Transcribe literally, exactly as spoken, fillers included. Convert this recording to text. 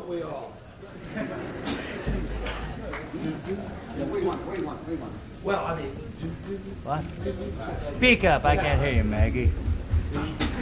don't we all? Yeah, what do you want? What do you want? What do you want? Well, I mean, What? Speak up. I can't hear you, Maggie.